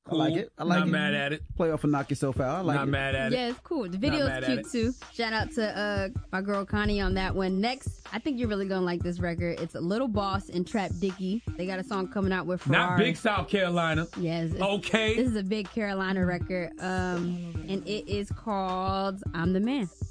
Cool. I like it. I like Not it. mad at it. Play off and knock yourself out. I like Not it. mad at it. Yeah, it's cool. The video's mad at cute it. too. Shout out to my girl Connie on that one. Next, I think you're really gonna like this record. It's a Little Boss and Trap Dicky. They got a song coming out with Ferrari. Not big South Carolina. Yes. Okay. This is a big Carolina record. And it is called I'm the Man.